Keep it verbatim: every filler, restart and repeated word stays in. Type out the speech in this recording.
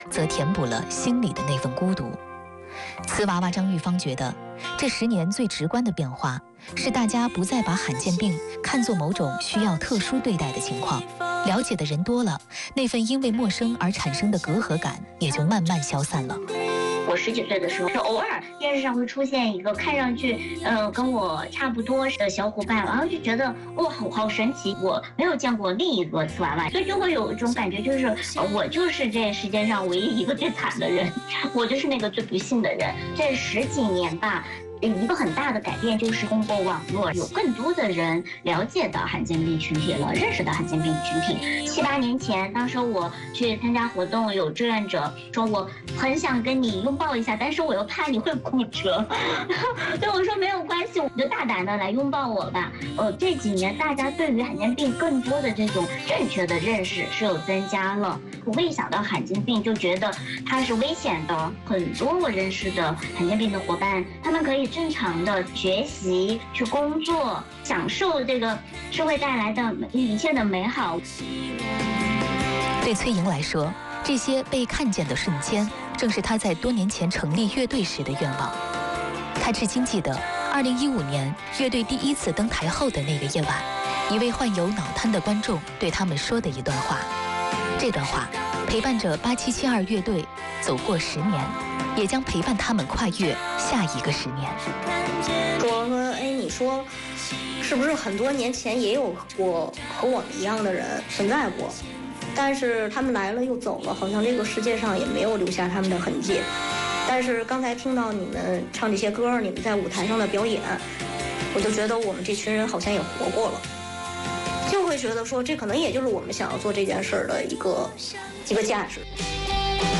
则填补了心里的那份孤独。瓷娃娃张玉芳觉得，这十年最直观的变化是大家不再把罕见病看作某种需要特殊对待的情况，了解的人多了，那份因为陌生而产生的隔阂感也就慢慢消散了。 我十几岁的时候，是偶尔电视上会出现一个看上去，呃，跟我差不多的小伙伴，然后就觉得哇，好好神奇，我没有见过另一个瓷娃娃，所以就会有一种感觉，就是、呃、我就是这世界上唯一一个最惨的人，我就是那个最不幸的人。这十几年吧。一个很大的改变就是通过网络，有更多的人了解到罕见病群体了，认识到罕见病群体。七八年前，当时我去参加活动，有志愿者说我很想跟你拥抱一下，但是我又怕你会骨折，对我说没有关系，我就大胆的来拥抱我吧。呃，这几年大家对于罕见病更多的这种正确的认识是有增加了。我一想到罕见病就觉得它是危险的，很多我认识的罕见病的伙伴，他们可以正常的学习、去工作，享受这个社会带来的一切的美好。 对崔莹来说，这些被看见的瞬间，正是她在多年前成立乐队时的愿望。她至今记得，二零一五年乐队第一次登台后的那个夜晚，一位患有脑瘫的观众对他们说的一段话。这段话陪伴着八七七二乐队走过十年，也将陪伴他们跨越下一个十年。 说说，哎，你说，是不是很多年前也有过和我们一样的人存在过？但是他们来了又走了，好像这个世界上也没有留下他们的痕迹。但是刚才听到你们唱这些歌，你们在舞台上的表演，我就觉得我们这群人好像也活过了。就会觉得说，这可能也就是我们想要做这件事的一个一个价值。